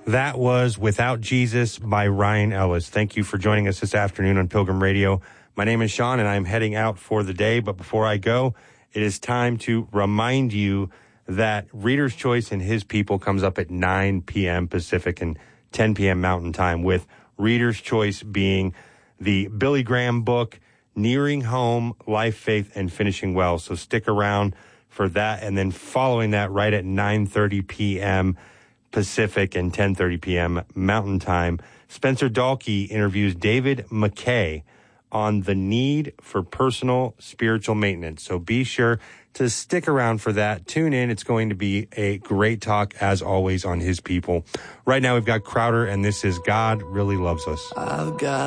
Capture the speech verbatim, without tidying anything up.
That was Without Jesus by Ryan Ellis. Thank you for joining us this afternoon on Pilgrim Radio. My name is Sean, and I'm heading out for the day. But before I go, it is time to remind you that Reader's Choice and His People comes up at nine p.m. Pacific and ten p.m. Mountain Time, with Reader's Choice being the Billy Graham book, Nearing Home, Life, Faith, and Finishing Well. So stick around for that. And then following that, right at nine thirty p.m. Pacific and ten thirty p.m. Mountain Time, Spencer Dahlke interviews David McKay on the need for personal spiritual maintenance. So be sure to stick around for that. Tune in. It's going to be a great talk, as always, on His People. Right now, we've got Crowder, and this is God Really Loves Us. I've got